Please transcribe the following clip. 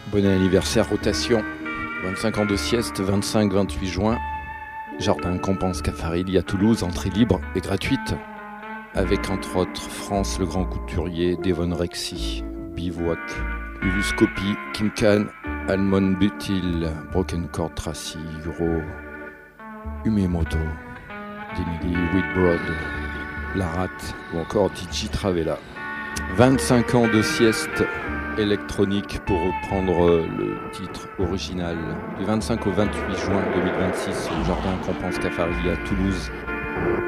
Bon anniversaire, rotation. 25 ans de sieste, 25-28 juin. Jardin Compense Caffarelli à Toulouse, entrée libre et gratuite. Avec entre autres France le Grand Couturier, Devon Rexy, Bivouac, Uluscopie, Kim Khan, Almond Butil, Broken Cord Tracy, Uro, Umemoto, Demily Whitbroad, Larat ou encore DJ Travella. 25 ans de sieste électronique pour reprendre le titre original. Du 25 au 28 juin 2026 au Jardin Compense Caffarelli à Toulouse.